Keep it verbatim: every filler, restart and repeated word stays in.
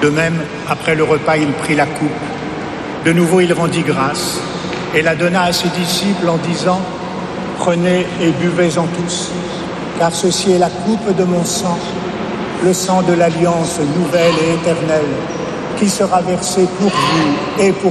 De même, après le repas, il prit la coupe. De nouveau, il rendit grâce et la donna à ses disciples en disant « Prenez et buvez-en tous, car ceci est la coupe de mon sang, le sang de l'alliance nouvelle et éternelle, qui sera versé pour vous et pour